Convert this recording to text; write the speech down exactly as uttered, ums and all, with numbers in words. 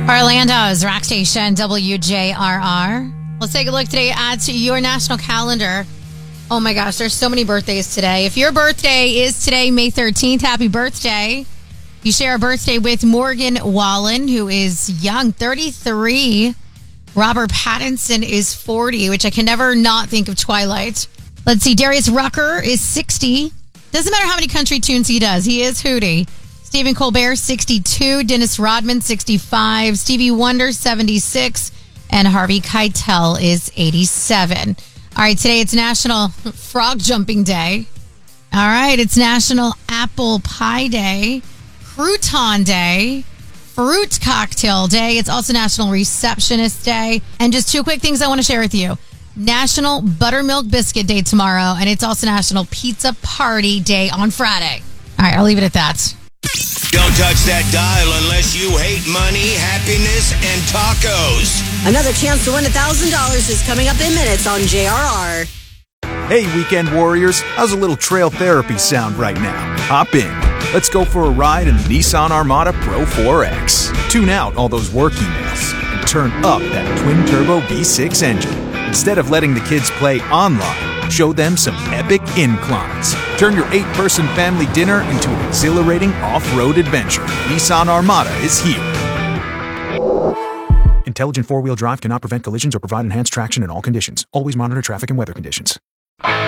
Orlando's rock station, W J R R. Let's take a look today at your national calendar. Oh my gosh, there's so many birthdays today. If your birthday is today, May thirteenth, happy birthday. You share a birthday with Morgan Wallen, who is young, thirty-three. Robert Pattinson is forty, which I can never not think of Twilight. Let's see, Darius Rucker is sixty. Doesn't matter how many country tunes he does, he is Hootie. Stephen Colbert, sixty-two. Dennis Rodman, sixty-five. Stevie Wonder, seventy-six. And Harvey Keitel is eighty-seven. All right, today it's National Frog Jumping Day. All right, it's National Apple Pie Day, Crouton Day, Fruit Cocktail Day. It's also National Receptionist Day. And just two quick things I want to share with you. National Buttermilk Biscuit Day tomorrow, and it's also National Pizza Party Day on Friday. All right, I'll leave it at that. Don't touch that dial unless you hate money, happiness, and tacos. Another chance to win one thousand dollars is coming up in minutes on J R R. Hey, weekend warriors, how's a little trail therapy sound right now? Hop in. Let's go for a ride in the Nissan Armada Pro four X. Tune out all those work emails and turn up that twin-turbo V six engine. Instead of letting the kids play online, show them some epic inclines. Turn your eight-person family dinner into an exhilarating off-road adventure. Nissan Armada is here. Intelligent four-wheel drive cannot prevent collisions or provide enhanced traction in all conditions. Always monitor traffic and weather conditions.